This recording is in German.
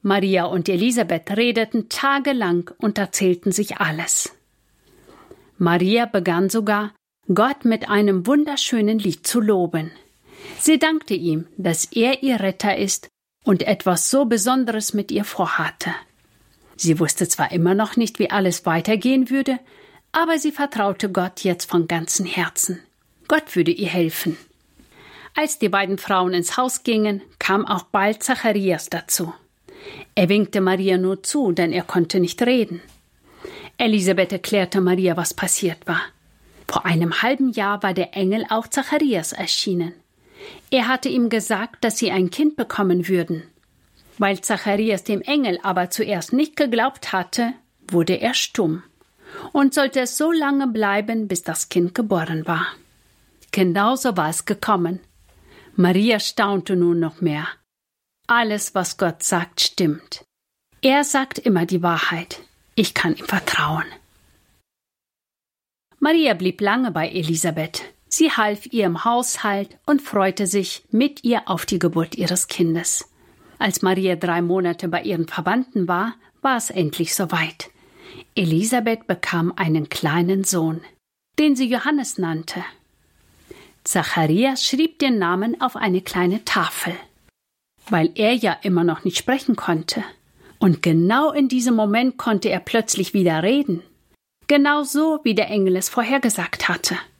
Maria und Elisabeth redeten tagelang und erzählten sich alles. Maria begann sogar, Gott mit einem wunderschönen Lied zu loben. Sie dankte ihm, dass er ihr Retter ist und etwas so Besonderes mit ihr vorhatte. Sie wusste zwar immer noch nicht, wie alles weitergehen würde, aber sie vertraute Gott jetzt von ganzem Herzen. Gott würde ihr helfen. Als die beiden Frauen ins Haus gingen, kam auch bald Zacharias dazu. Er winkte Maria nur zu, denn er konnte nicht reden. Elisabeth erklärte Maria, was passiert war. Vor einem halben Jahr war der Engel auch Zacharias erschienen. Er hatte ihm gesagt, dass sie ein Kind bekommen würden. Weil Zacharias dem Engel aber zuerst nicht geglaubt hatte, wurde er stumm und sollte es so lange bleiben, bis das Kind geboren war. Genauso war es gekommen. Maria staunte nun noch mehr. Alles, was Gott sagt, stimmt. Er sagt immer die Wahrheit. Ich kann ihm vertrauen. Maria blieb lange bei Elisabeth. Sie half ihr im Haushalt und freute sich mit ihr auf die Geburt ihres Kindes. Als Maria 3 Monate bei ihren Verwandten war, war es endlich soweit. Elisabeth bekam einen kleinen Sohn, den sie Johannes nannte. Zacharias schrieb den Namen auf eine kleine Tafel, weil er ja immer noch nicht sprechen konnte. Und genau in diesem Moment konnte er plötzlich wieder reden. Genau so, wie der Engel es vorhergesagt hatte.